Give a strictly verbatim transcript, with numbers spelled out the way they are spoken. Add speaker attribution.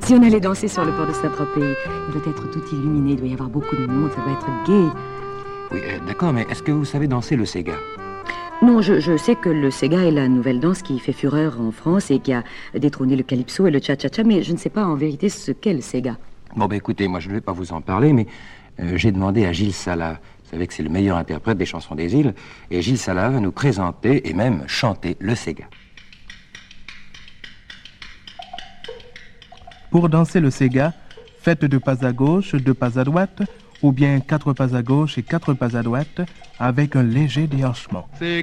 Speaker 1: Si on allait danser sur le port de Saint-Tropez, il doit être tout illuminé, il doit y avoir beaucoup de monde, ça va être gai.
Speaker 2: Oui, euh, d'accord, mais est-ce que vous savez danser le Sega?
Speaker 1: Non, je, je sais que le Sega est la nouvelle danse qui fait fureur en France et qui a détrôné le calypso et le cha-cha-cha, mais je ne sais pas en vérité ce qu'est le Sega.
Speaker 2: Bon, ben écoutez, moi je ne vais pas vous en parler, mais euh, j'ai demandé à Gilles Salat. Vous savez que c'est le meilleur interprète des chansons des îles, et Gilles Salat va nous présenter et même chanter le Sega.
Speaker 3: Pour danser le Sega, faites deux pas à gauche, deux pas à droite, ou bien quatre pas à gauche et quatre pas à droite, avec un léger déhanchement.